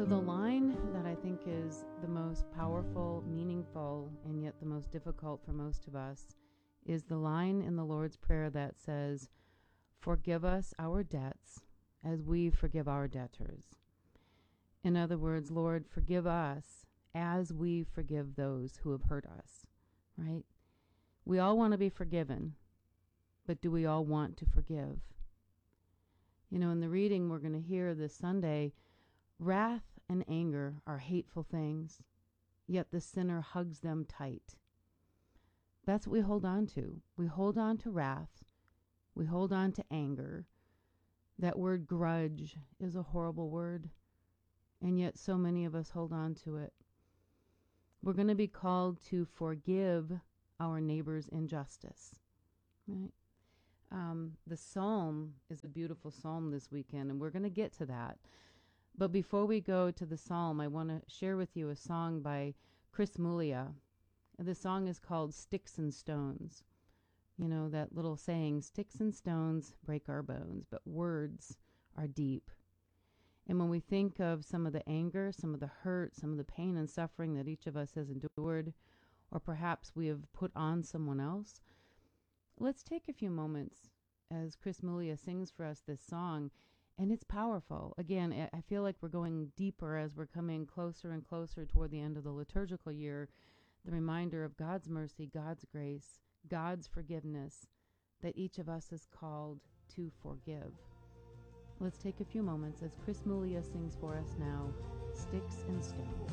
So, the line that I think is the most powerful, meaningful, and yet the most difficult for most of us is the line in the Lord's Prayer that says, "Forgive us our debts as we forgive our debtors." In other words, Lord, forgive us as we forgive those who have hurt us, right? We all want to be forgiven, but do we all want to forgive? You know, in the reading we're going to hear this Sunday, wrath and anger are hateful things, yet the sinner hugs them tight. That's what we hold on to. We hold on to wrath. We hold on to anger. That word grudge is a horrible word, and yet so many of us hold on to it. We're going to be called to forgive our neighbor's injustice, right? The psalm is a beautiful psalm this weekend, and we're going to get to that. But before we go to the psalm, I want to share with you a song by Chris Muglia. The song is called Sticks and Stones. You know, that little saying, sticks and stones break our bones, but words are deep. And when we think of some of the anger, some of the hurt, some of the pain and suffering that each of us has endured, or perhaps we have put on someone else, let's take a few moments as Chris Muglia sings for us this song. And it's powerful. Again, I feel like we're going deeper as we're coming closer and closer toward the end of the liturgical year. The reminder of God's mercy, God's grace, God's forgiveness, that each of us is called to forgive. Let's take a few moments as Chris Muglia sings for us now, Sticks and Stones.